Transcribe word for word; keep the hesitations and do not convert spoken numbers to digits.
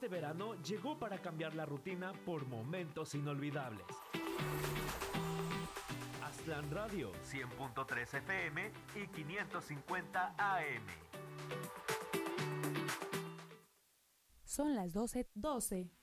Este verano llegó para cambiar la rutina por momentos inolvidables. Aztlán Radio, cien punto tres F M y quinientos cincuenta A M. Son las doce doce.